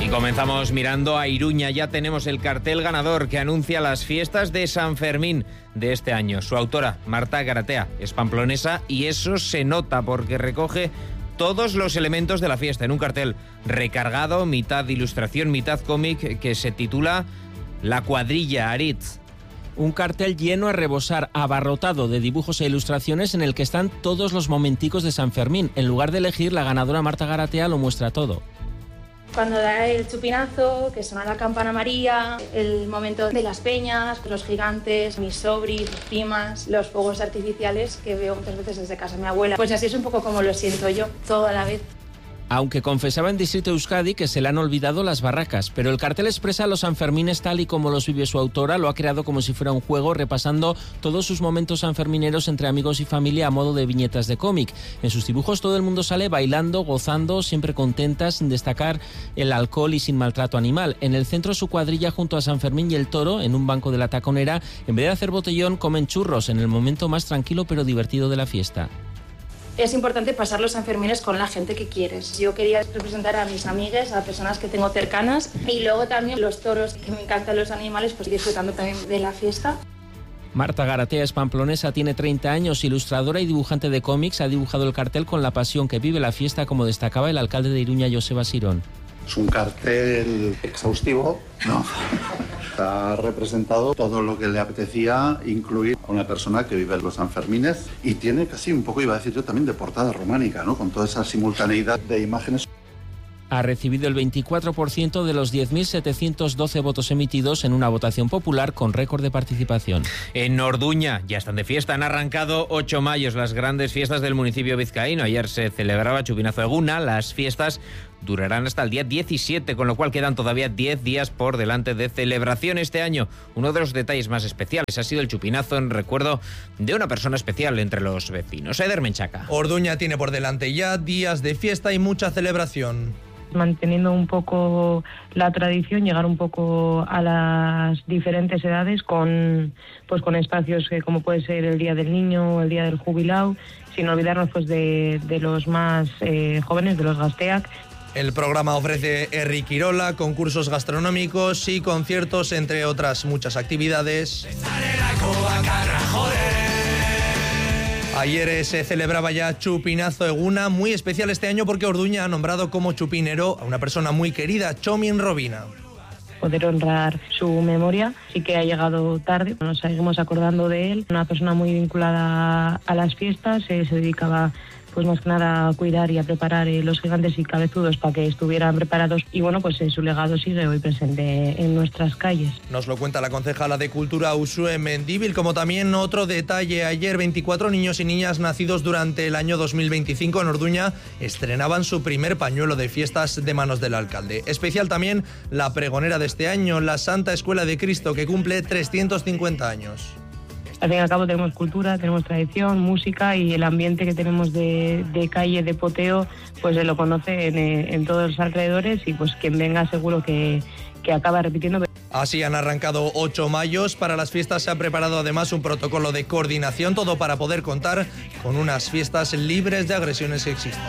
Y comenzamos mirando a Iruña. Ya tenemos el cartel ganador que anuncia las fiestas de San Fermín de este año. Su autora, Marta Garatea, es pamplonesa y eso se nota porque recoge todos los elementos de la fiesta en un cartel recargado, mitad ilustración, mitad cómic, que se titula La Cuadrilla Aritz. Un cartel lleno a rebosar, abarrotado de dibujos e ilustraciones en el que están todos los momenticos de San Fermín. En lugar de elegir, la ganadora Marta Garatea lo muestra todo. Cuando da el chupinazo, que suena la campana María, el momento de las peñas, los gigantes, mis sobris, mis primas, los fuegos artificiales que veo muchas veces desde casa de mi abuela. Pues así es un poco como lo siento yo, todo a la vez. Aunque confesaba en Distrito Euskadi que se le han olvidado las barracas, pero el cartel expresa los sanfermines tal y como los vive su autora, lo ha creado como si fuera un juego, repasando todos sus momentos sanfermineros entre amigos y familia a modo de viñetas de cómic. En sus dibujos todo el mundo sale bailando, gozando, siempre contenta, sin destacar el alcohol y sin maltrato animal. En el centro su cuadrilla junto a San Fermín y el toro, en un banco de la Taconera, en vez de hacer botellón, comen churros, en el momento más tranquilo pero divertido de la fiesta. Es importante pasar los Sanfermines con la gente que quieres. Yo quería representar a mis amigas, a personas que tengo cercanas, y luego también los toros, que me encantan los animales, pues disfrutando también de la fiesta. Marta Garatea es pamplonesa, tiene 30 años, ilustradora y dibujante de cómics. Ha dibujado el cartel con la pasión que vive la fiesta, como destacaba el alcalde de Iruña, Joseba Sirón. Es un cartel exhaustivo, ¿no? Está representado todo lo que le apetecía incluir a una persona que vive en los Sanfermines y tiene casi un poco, iba a decir yo, también de portada románica, ¿no? Con toda esa simultaneidad de imágenes. Ha recibido el 24% de los 10.712 votos emitidos en una votación popular con récord de participación. En Orduña ya están de fiesta. Han arrancado 8 mayos las grandes fiestas del municipio vizcaíno. Ayer se celebraba Chupinazo Eguna. Las fiestas durarán hasta el día 17, con lo cual quedan todavía 10 días por delante de celebración este año. Uno de los detalles más especiales ha sido el chupinazo en recuerdo de una persona especial entre los vecinos. Eder Menchaca. Orduña tiene por delante ya días de fiesta y mucha celebración. Manteniendo un poco la tradición, llegar un poco a las diferentes edades con espacios como puede ser el Día del Niño o el Día del Jubilado, sin olvidarnos pues de los más jóvenes, de los Gazteak. El programa ofrece Herri Quirola, concursos gastronómicos y conciertos, entre otras muchas actividades. Ayer se celebraba ya Chupinazo Eguna, muy especial este año porque Orduña ha nombrado como chupinero a una persona muy querida, Txomin Robina. Poder honrar su memoria, sí que ha llegado tarde, nos seguimos acordando de él, una persona muy vinculada a las fiestas, se dedicaba pues más que nada a cuidar y a preparar los gigantes y cabezudos para que estuvieran preparados y bueno, pues su legado sigue hoy presente en nuestras calles. Nos lo cuenta la concejala de Cultura Uxue Mendíbil, como también otro detalle. Ayer 24 niños y niñas nacidos durante el año 2025 en Orduña estrenaban su primer pañuelo de fiestas de manos del alcalde. Especial también la pregonera de este año, la Santa Escuela de Cristo, que cumple 350 años. Al fin y al cabo tenemos cultura, tenemos tradición, música y el ambiente que tenemos de calle, de poteo, pues se lo conoce en todos los alrededores y pues quien venga seguro que acaba repitiendo. Así han arrancado 8 mayos. Para las fiestas se ha preparado además un protocolo de coordinación, todo para poder contar con unas fiestas libres de agresiones sexistas.